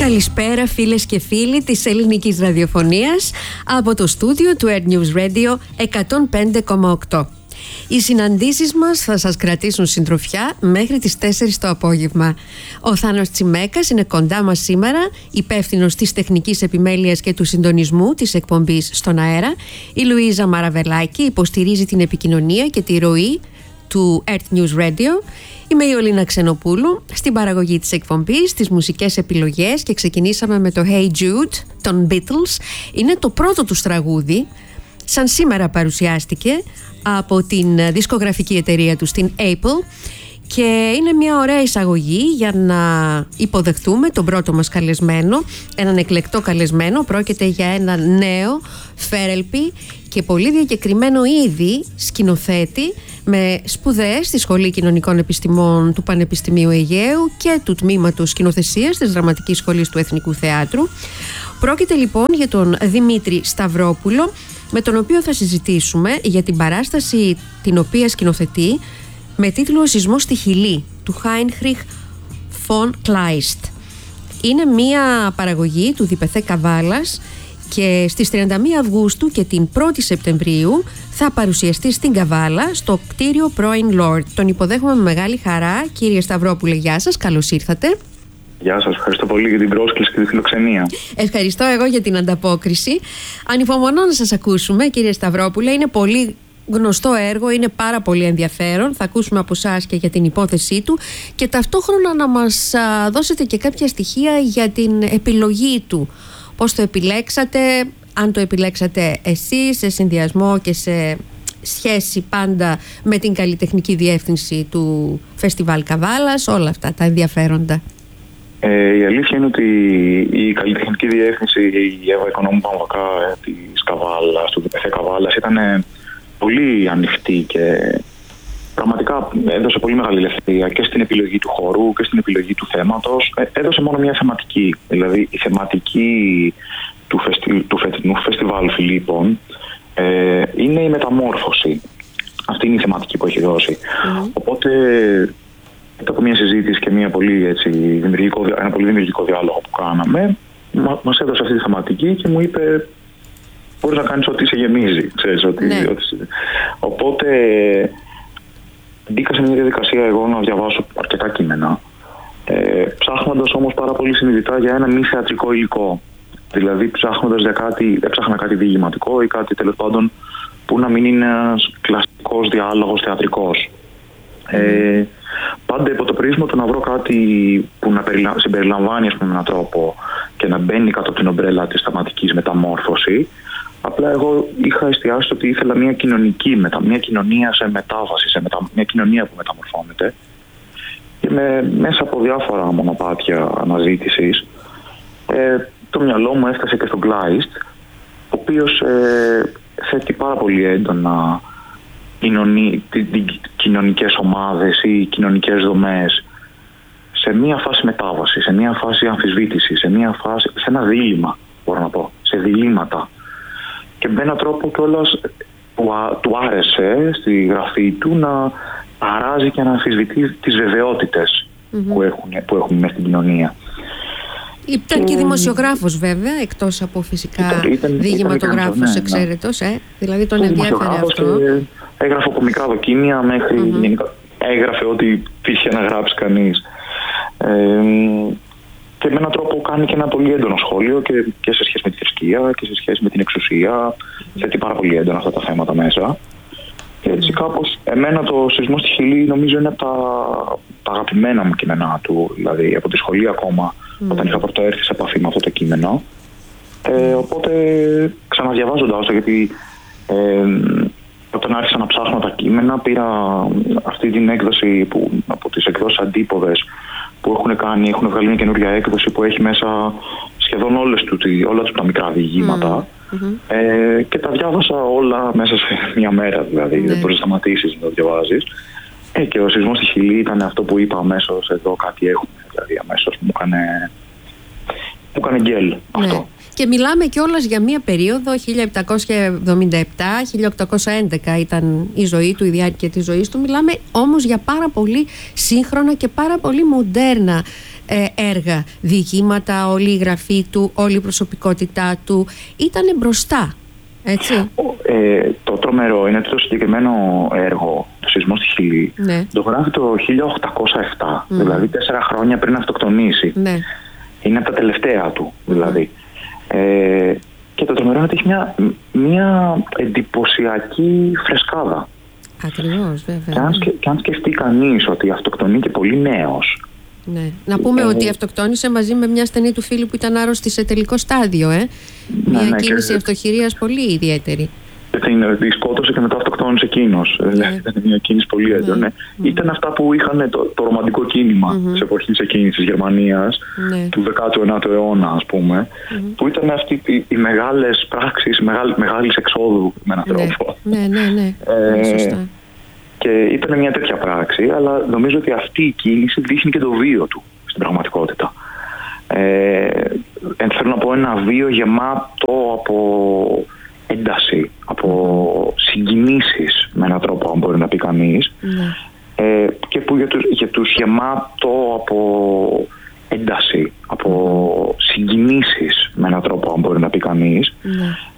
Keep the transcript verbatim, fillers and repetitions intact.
Καλησπέρα φίλες και φίλοι της ελληνικής ραδιοφωνίας από το στούντιο του Earth News Radio εκατόν πέντε κόμμα οκτώ. Οι συναντήσεις μας θα σας κρατήσουν συντροφιά μέχρι τις τέσσερις το απόγευμα. Ο Θάνος Τσιμέκας είναι κοντά μας σήμερα, υπεύθυνος της τεχνικής επιμέλειας και του συντονισμού της εκπομπής στον αέρα. Η Λουίζα Μαραβελάκη υποστηρίζει την επικοινωνία και τη ροή του Earth News Radio. Είμαι η Ολίνα Ξενοπούλου, στην παραγωγή της εκπομπής, στις μουσικές επιλογές, και ξεκινήσαμε με το Hey Jude των Beatles. Είναι το πρώτο τους τραγούδι, σαν σήμερα παρουσιάστηκε από την δισκογραφική εταιρεία του, στην Apple, και είναι μια ωραία εισαγωγή για να υποδεχτούμε τον πρώτο μας καλεσμένο, έναν εκλεκτό καλεσμένο. Πρόκειται για ένα νέο, φέρελπι και πολύ διακεκριμένο ήδη σκηνοθέτη με σπουδές στη Σχολή Κοινωνικών Επιστημών του Πανεπιστημίου Αιγαίου και του Τμήματος Σκηνοθεσίας της Δραματικής Σχολής του Εθνικού Θεάτρου. Πρόκειται λοιπόν για τον Δημήτρη Σταυρόπουλο, με τον οποίο θα συζητήσουμε για την παράσταση την οποία σκηνοθετεί με τίτλο «Ο σεισμός στη Χιλή» του Heinrich von Kleist. Είναι μια παραγωγή του Διπεθέ Καβάλας και στις τριάντα μία Αυγούστου και την πρώτη Σεπτεμβρίου θα παρουσιαστεί στην Καβάλα, στο κτίριο πρώην Lord. Τον υποδέχομαι με μεγάλη χαρά. Κύριε Σταυρόπουλε, γεια σας, καλώς ήρθατε. Γεια σας, ευχαριστώ πολύ για την πρόσκληση και τη φιλοξενία. Ευχαριστώ εγώ για την ανταπόκριση. Ανυπομονώ να σας ακούσουμε, κύριε Σταυρόπουλε. Είναι πολύ γνωστό έργο, είναι πάρα πολύ ενδιαφέρον. Θα ακούσουμε από εσάς και για την υπόθεσή του και ταυτόχρονα να μας δώσετε και κάποια στοιχεία για την επιλογή του. Πώς το επιλέξατε, αν το επιλέξατε εσείς σε συνδυασμό και σε σχέση πάντα με την καλλιτεχνική διεύθυνση του Φεστιβάλ Καβάλας, όλα αυτά τα ενδιαφέροντα. Ε, η αλήθεια είναι ότι η καλλιτεχνική διεύθυνση, η Εύα Οικονόμου Παμβακά της Καβάλας, του Διπεθέ Καβάλας, ήταν πολύ ανοιχτή και πραγματικά έδωσε πολύ μεγάλη ελευθερία και στην επιλογή του χορού και στην επιλογή του θέματος. Ε, έδωσε μόνο μια θεματική, δηλαδή η θεματική του, φεστι, του φετινού Φεστιβάλ Φιλίππων ε, είναι η μεταμόρφωση. Αυτή είναι η θεματική που έχει δώσει. Mm. Οπότε, μετά από μια συζήτηση και μια πολύ, έτσι, δημιουργικό, ένα πολύ δημιουργικό διάλογο που κάναμε, μα, μας έδωσε αυτή τη θεματική και μου είπε: μπορείς να κάνεις ό,τι σε γεμίζει, ξέρεις, ότι, ναι. ότι... Οπότε μπήκα σε μια διαδικασία εγώ να διαβάσω αρκετά κείμενα, ε, ψάχνοντας όμως πάρα πολύ συνειδητά για ένα μη θεατρικό υλικό. Δηλαδή ψάχνοντας για κάτι, έψαχνα κάτι διηγηματικό ή κάτι τέλος πάντων που να μην είναι ένας κλασικός διάλογος θεατρικός. Mm. Ε, πάντα υπό το πρίσμα του να βρω κάτι που να περιλα... συμπεριλαμβάνει, ας πούμε, έναν τρόπο και να μπαίνει κάτω από την ομπρέλα της θεματικής μεταμόρφωση. Απλά εγώ είχα εστιάσει ότι ήθελα μια κοινωνική, μετα... μια κοινωνία σε μετάβαση, σε μετα... μια κοινωνία που μεταμορφώνεται. Και με... μέσα από διάφορα μονοπάτια αναζήτησης, ε, το μυαλό μου έφτασε και στον Kleist, ο οποίος ε, θέτει πάρα πολύ έντονα κοινωνι... κοινωνικές ομάδες ή κοινωνικές δομές σε μια φάση μετάβαση, σε μια φάση αμφισβήτηση, σε, μια φάση... σε ένα δίλημμα, μπορώ να πω, σε διλήμματα. Και με έναν τρόπο κιόλας που του άρεσε στη γραφή του να αράζει και να αμφισβητεί τις βεβαιότητες mm-hmm. που, έχουν, που έχουμε μέσα στην κοινωνία. Ήταν και, και δημοσιογράφος βέβαια, εκτός από φυσικά διηγηματογράφος εξαίρετος, ε, δηλαδή τον ενδιαφέρε αυτό. Έγραφε από μικρά δοκίμια μέχρι mm-hmm. γενικά, έγραφε ό,τι τύχε να γράψει κανείς. Ε, και με έναν τρόπο κάνει και ένα πολύ έντονο σχόλιο και, και σε σχέση με τη θρησκεία και σε σχέση με την εξουσία. Θέτει πάρα πολύ έντονα αυτά τα θέματα μέσα. Και έτσι κάπως εμένα το σεισμό στη Χιλή νομίζω είναι από τα, τα αγαπημένα μου κείμενά του. Δηλαδή από τη σχολή ακόμα mm. όταν είχα πρωτοέρθει σε επαφή με αυτό το κείμενο. Ε, οπότε ξαναδιαβάζοντας το, γιατί ε, όταν άρχισα να ψάχνω τα κείμενα πήρα αυτή την έκδοση που, από τις εκδόσεις Αντίποδες που έχουν κάνει, έχουν βγάλει μια καινούργια έκδοση που έχει μέσα σχεδόν όλες του, όλα του τα μικρά διηγήματα. Mm-hmm. Ε, και τα διάβασα όλα μέσα σε μια μέρα, δηλαδή. Mm-hmm. Δεν μπορείς να σταματήσεις να τα διαβάζεις. Ε, και ο σεισμός στη Χιλή ήταν αυτό που είπα αμέσως, εδώ κάτι έχουμε. Δηλαδή αμέσως μου έκανε, μου έκανε γκέλ αυτό. Ναι. Και μιλάμε κιόλας για μια περίοδο χίλια επτακόσια εβδομήντα επτά με χίλια οκτακόσια έντεκα ήταν η ζωή του, η διάρκεια της ζωής του. Μιλάμε όμως για πάρα πολύ σύγχρονα και πάρα πολύ μοντέρνα ε, έργα, διηγήματα, όλη η γραφή του, όλη η προσωπικότητά του ήταν μπροστά, έτσι. Ε, το τρομερό είναι ότι το συγκεκριμένο έργο, το Σεισμός στη Χιλή, ναι. το γράφει το χίλια οκτακόσια επτά, mm. δηλαδή τέσσερα χρόνια πριν αυτοκτονήσει. Ναι. Είναι από τα τελευταία του, δηλαδή. Mm. Ε, και το τρομερό είναι ότι έχει μια, μια εντυπωσιακή φρεσκάδα. Ακριβώς, βέβαια. Και αν, σκε, και αν σκεφτεί κανείς ότι αυτοκτονεί και πολύ νέος. Ναι. Να πούμε ε, ότι αυτοκτόνησε μαζί με μια στενή του φίλη που ήταν άρρωστη σε τελικό στάδιο. Ε? Ναι, μια ναι, κίνηση και... αυτοχειρίας πολύ ιδιαίτερη. Τη σκότωσε και μετά αυτοκτόνησε εκείνος. Ναι. Δηλαδή ήταν μια κίνηση πολύ έντονη. Ναι. Ναι. Ήταν αυτά που είχαν το, το ρομαντικό κίνημα mm-hmm. της εποχής εκείνης της Γερμανίας, ναι. του δέκατου ενάτου αιώνα, ας πούμε, mm-hmm. που ήταν αυτοί οι, οι μεγάλες πράξεις, μεγάλη, μεγάλης εξόδου με έναν ναι. τρόπο. Ναι, ναι, ναι. Ε, ναι σωστά. Και ήταν μια τέτοια πράξη, αλλά νομίζω ότι αυτή η κίνηση δείχνει και το βίο του στην πραγματικότητα. Ε, θέλω να πω ένα βίο γεμάτο από ένταση, από συγκινήσεις με έναν τρόπο, αν μπορεί να πει κανείς, ναι. ε, και που για τους, για τους γεμάτο από ένταση, από συγκινήσεις με έναν τρόπο, αν μπορεί να πει κανείς, ναι.